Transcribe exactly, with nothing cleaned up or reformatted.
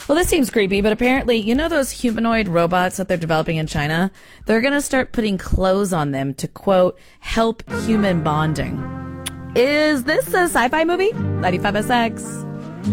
Well, this seems creepy, but apparently, you know those humanoid robots that they're developing in China? They're going to start putting clothes on them to, quote, help human bonding. Is this a sci-fi movie? ninety-five S X.